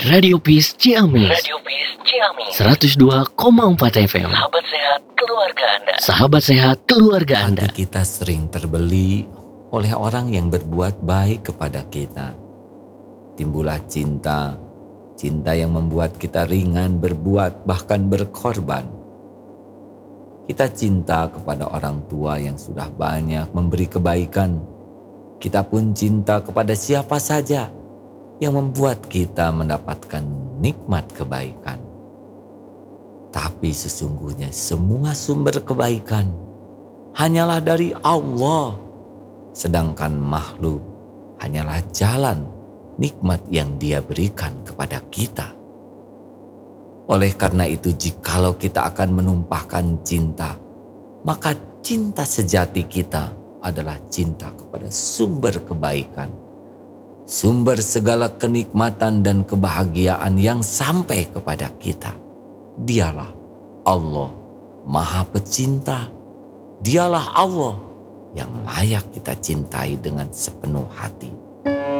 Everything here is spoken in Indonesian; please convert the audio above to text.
Radio Peace Ciamis. Radio Peace Ciamis. 102,4 FM. Sahabat sehat keluarga Anda. Sahabat sehat keluarga Anda. Hati kita sering terbeli oleh orang yang berbuat baik kepada kita. Timbullah cinta yang membuat kita ringan berbuat bahkan berkorban. Kita cinta kepada orang tua yang sudah banyak memberi kebaikan. Kita pun cinta kepada siapa saja yang membuat kita mendapatkan nikmat kebaikan. Tapi sesungguhnya semua sumber kebaikan hanyalah dari Allah, sedangkan makhluk hanyalah jalan nikmat yang Dia berikan kepada kita. Oleh karena itu, jikalau kita akan menumpahkan cinta, maka cinta sejati kita adalah cinta kepada sumber kebaikan, sumber segala kenikmatan dan kebahagiaan yang sampai kepada kita. Dialah Allah Maha Pecinta. Dialah Allah yang layak kita cintai dengan sepenuh hati.